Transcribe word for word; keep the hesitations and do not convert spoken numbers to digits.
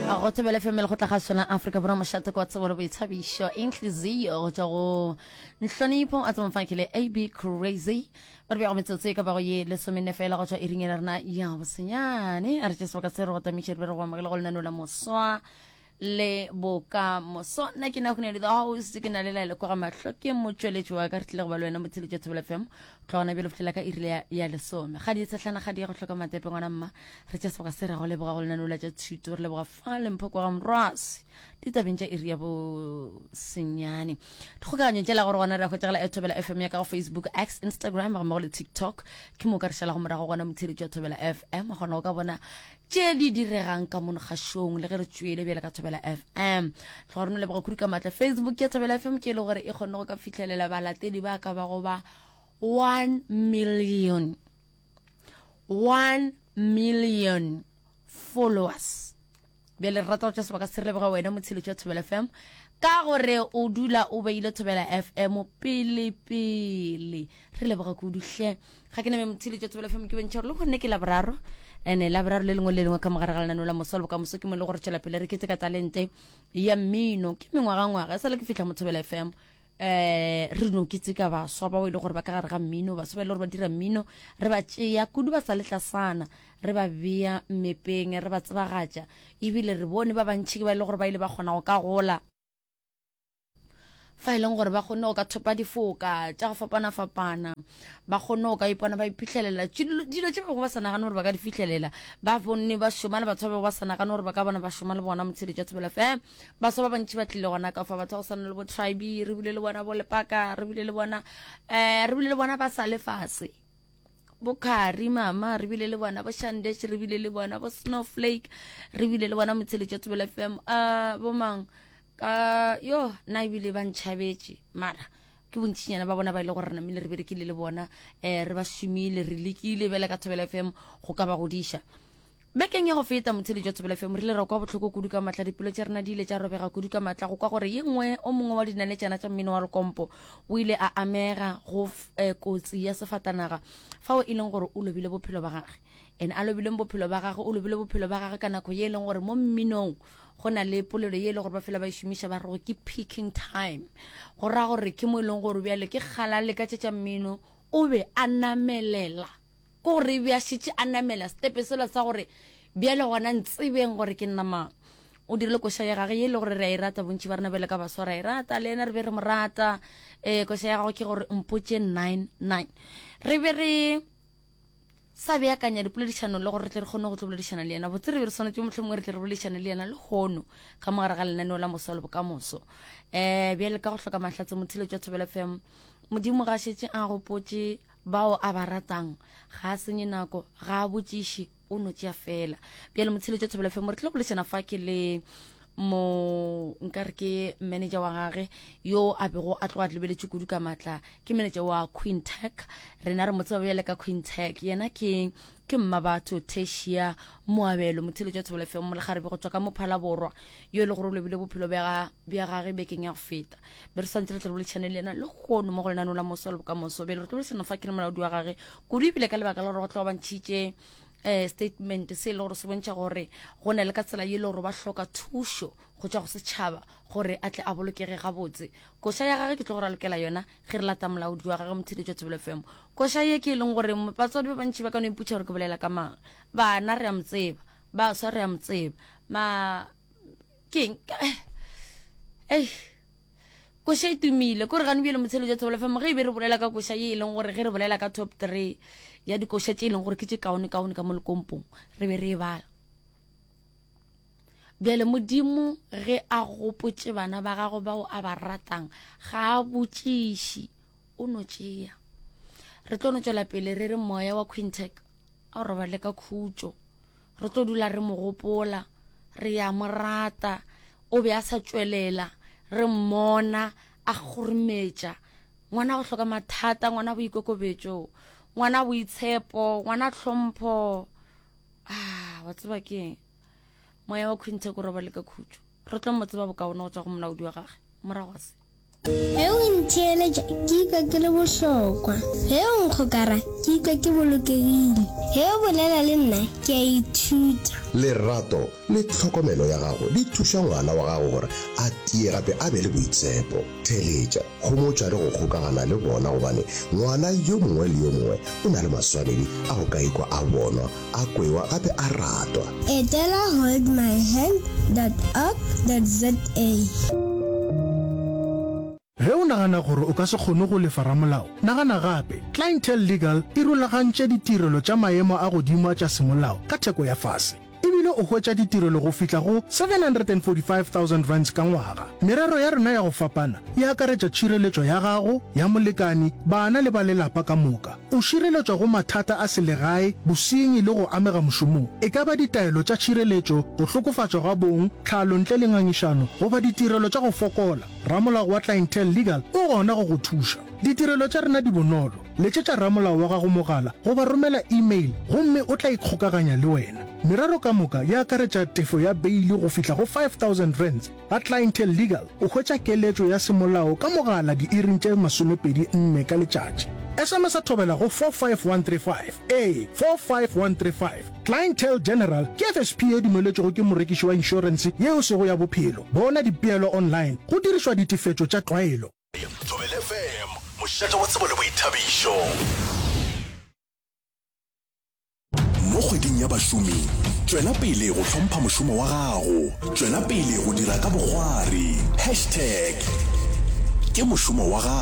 go tebele femele go tla ga sona Africa bora mashate kwa tsebolo boitshabisho inhliziyo tja go nhlonipho a tsomfakile A B Crazy ba re go metsotso ka ba go ye le somene fela go tja iringela rena ya bosenyane a re tseso ka tsero go tamiše re go magela go lena la moswa le boka moso na ke na go ne le ho se ke na le la le go ga mahlo ke motsweletši wa ka re tle go ba le wena motsele tša Thobela F M tlhona bele fitela ka irile ya lesome ga di tsetlana ga di go hloka matepe ngwana mma re tša soka se re go le boga go lena no la tša thuto re le boga fa le mpho kwa ga mrasi di tabeng tša iri ya bo senyane go ka nyentela gore gona re go tšela Thobela F M ya ka go Facebook, X, Instagram ga mo le TikTok ke mo ka re šala go mora go gona motsele tša Thobela F M gona o ka bona tše di diregang ka mon kgashong le ge re tšwele bjela ka Thobela F M tlhore no le ba go ka matla Facebook ya Thobela F M ke le gore e kgonne go ka fitlhelela balatedi ba ka ba go ba one million one million followers bjale rata go tša sebaka se re lebega wena motshelo tša Thobela F M ka gore o dula o beile Thobela F M pele pele re lebega go duhle ga ke ne motshelo tša Thobela F M ke bentšha gore le go nne ke la boraro ene la boraro le lengwe le lengwe ka mogare ga lena no la mosolo ka moso ke mo le gore tšela pele re ke ka talente ya mmino ke mengwaga ngwaga sa le ke fitla mo Thobela F M eh re no ke tsika ba swa ba ile gore ba ka gare ga mmino ba swa ile gore ba dira mmino re ba tšea kudu ba sa letla sana re ba bea mepeng re ba tsebagatša ebile re bone ba bantši ke ba ile gore ba ile ba kgona go ka gola fa ile gore ba kgone go ka thopa difoka tša go fapana fapana ba kgone go ka ipona ba iphitlhelela dilo tše go ba sa nagana gore ba ka di fitlhelela ba bone ba šoma le batho ba sa nagana gore ba ka bona ba šoma le bona motshedi tša Thobela F M ba so ba bantši ba tlile gona ka fa batho go sana le bo Tribe re bile le bona bo Lepaka re bile le bona eh re bile le bona ba sa le fase bo Khari mama re bile le bona bo Shandesh re bile le bona bo Snowflake re bile le bona motshedi tša Thobela F M a bo mang ka yo na ibile ba ntšhabetše mara ke bontšinyana ba bona ba ile gore rena mmele re berekile le bona eh re ba šomile re lekile bele ka Thobela F M go ka ba godiša bekeng ya go feta motshedi tša Thobela F M re le re kwa botlhoko kudu ka matla dipelo tša rena di ile tša robega kudu ka matla go kwa gore ye nngwe o mongwe wa dinanetšana tša mmino wa Lekompo o ile a amega go kotsi ya sefatanaga fa o e leng gore o lobile bophelo ba gagwe ene a lobile bophelo ba gagwe o lobile bophelo ba gagwe ka nako ye e leng gore mo mminong go na le polelo ye e le gore ba fela ba išomiša ba re ke picking time go ra gore ke mo e leng gore bjale ke kgalale ka tša mmino o be a namelela ko re bja šitše a namela stepe selo sa gore bjale gona ntsebeng gore ke nnama o dirile koša ya gage ye e le gore re a e rata bontši ba rena bele ka baswa ra e rata le ena re be re mo rata um koša ya gagwe ke gore mpotše nine nine re be re sa beakanya dipoledišano le gore re tle re kgone go tlo boledišana le ena botse re be re swanetse motlho mongwe re tle re boledišana le ena le kgono ka mogare ga lenaneo la mosolo bokamoso um bjale ka go hloka mahlatse motshelo tša Thobela F M modimo ga šetše a gopotše bao a ba ratang ga a senye nako ga a botšiše o no tšea fela bjale motshelo tša Thobela F M re tle go boledišana fa ke le mo nkare ke manager wa gage yo a bego a tloga lebeletše kudu ka matla ke manager wa Queen Tech rena re motseba bjale ka Queen Tech yena ke ke mmabatho Teshia Moabelo mothelo tša Thobela F M le gare be go tswa ka mophala borwa yo le gore o lebile bophelo bja gage bekeng ya go feta be re swantse re tle boledišane le ena le kgono mo go lenaneo la mosolo bokamoso be re tlo boledišana fa ke le molaodi wa gage kudu ebile ka lebaka la gore go tloga ba ntšhitše eh statement se le gore se bontšha gore go na le ka tsela ye le gore ba hloka thušo go tšwa go setšhaba gore a tle a bolokege gabotse koša ya gage ke tlo gore a lokela yona ge re lata molaodi wa gage mothedi tša Thobela F M koša ye ke e leng gore batswadi ba bantši ba ka no iputša gore ke bolela ka mang bana re a motseba baswa re a motseba ma keng ei koša e tumile kore gane bjele motshelo tša Thobela F M ge e be re bolela ka koša ye e leng gore ge re bolela ka top three ya dikoša tše e leng gore ke tše kaone kaone ka mo Lekompong re be re e bala bjale modimo ge a gopotše bana ba gago bao a ba ratang ga a botšiši o no tšea re tlo no tšwela pele re re moya wa Queen Tech a o robale ka khutšo re tlo dula re mo gopola re ya mo rata o be a sa tšwelela re mmona a gormetša ngwana go hloka mathata ngwana boikokobetšo ngwana boitshepo ngwana tlhompho ah wa tseba ke moya wa Queen Tech o robale ka khutšo re tlo mo tseba bokaone go tswa go molaodi wa gage morago se ge o ntheeletša ke ikwa ke le bohlokwa ge o nkgokara ke ikwa ke bolokegile ge o bolela le nna ke a ithuta lerato le tlhokomelo ya gago di thuša ngwana wa gago gore a tie gape a be le boitshepo. Theletša gomotša le go kgokagana le bona gobane ngwana yo mongwe le yo mongwe o na le maswanedi a go ka ikwa a bonwa a kwewa gape a ratwa. etela hold my hand dot org dot za ge o nagana gore o ka se kgone go lefa ramolao nagana gape Clientele Legal e rulagantše ditirelo tša maemo a godimo tša semolao ka theko ya fase ebile o hwetša ditirelo go fihla go seven hundred forty-five thousand rands ka ngwaga. Merero ya rena ya go fapana e akaretša tšhireletšo ya gago ya molekani bana le ba lelapa ka moka. O šireletšwa go mathata a selegae bosenyi le go amega mošomong e ka ba ditaelo tša tšhireletšo go hlokofatšwa ga bong tlhalo ntle le ngangišano goba ditirelo tša go fokola. Ramolao wa Clientele Legal o gona go go thuša. Ditirelo tša rena di bonolo. Letšetša ramolao wa gago mogala goba romela email gomme o tla ikgokaganya le wena. Merero ka moka ya akaretša tefo ya beili go fihla go five thousand rands. Ga Clientele Legal o hwetša keletšo ya semolao ka mogala di-iring tše masomepedi nne ka letšatši. S M S a thobela go four five one three five a four five one three five. Clientele General ke F S P e dumeletšego ke morekiši wa inšorense yeo sego ya bophelo. Bona dipeelo online go dirišwa ditefetšo tša tlwaelo. Thobela F M mošate wa tsebo le boithabišo mo kgweding ya bašomi. Tšwela pele go hlompha mošomo wa gago. Tšwela pele go dira ka bogwari hashtag ke mošomo wa gago.